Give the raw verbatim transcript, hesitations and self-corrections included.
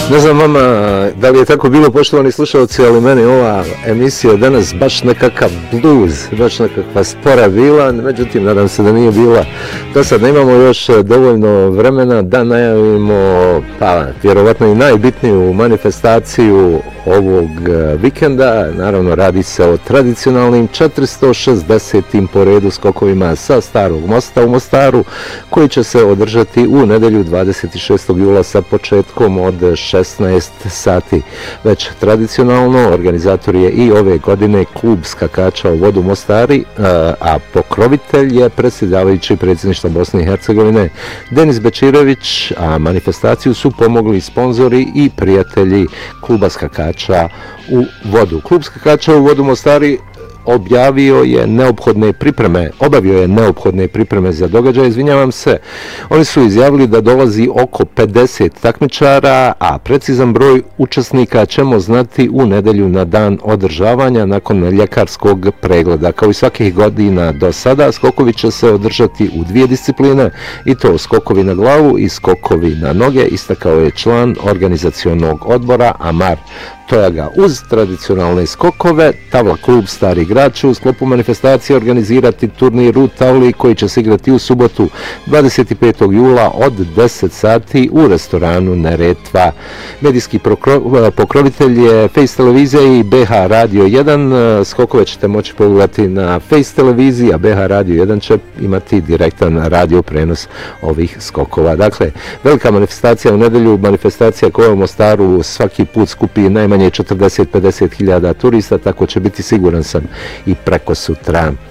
Ne znam vama da li je tako bilo, poštovani slušalci, ali meni ova emisija danas baš nekakav blues, baš nekakva spora bila, međutim nadam se da nije bila. Do sad imamo još dovoljno vremena da najavimo pa vjerovatno i najbitniju manifestaciju ovog vikenda. Naravno radi se o tradicionalnim četiristo šezdesetim po redu skokovima sa Starog mosta u Mostaru, koji će se održati u nedjelju dvadeset šestog jula sa početkom od šesnaest sati. Već tradicionalno organizator je i ove godine klub skakača u vodu Mostari, a pokrovitelj je predsjedavajući predsjedništva Bosne i Hercegovine Denis Bečirević, a manifestaciju su pomogli sponzori i prijatelji kluba skakača u vodu. Klub skakača u vodu Mostari objavio je neophodne pripreme, obavio je neophodne pripreme za događaj, izvinjavam se. Oni su izjavili da dolazi oko pedeset takmičara, a precizan broj učesnika ćemo znati u nedjelju na dan održavanja nakon ljekarskog pregleda. Kao i svakih godina do sada, skokovi će se održati u dvije discipline, i to skokovi na glavu i skokovi na noge, istakao je član organizacionog odbora Amar Tojaga. Uz tradicionalne skokove, Tavla klub Stari grad će u sklopu manifestacije organizirati turnir u tavli koji će se igrati u subotu dvadeset petog jula od deset sati u restoranu Neretva. Medijski pokrovitelj je Face televizija i B H Radio jedan. Skokove ćete moći pogledati na Face televiziji, a B H Radio jedan će imati direktan radio prenos ovih skokova. Dakle, velika manifestacija u nedjelju, manifestacija koja u Mostaru svaki put skupi najmanje četrdeset do pedeset hiljada turista, tako će biti, siguran sam, i preko sutra.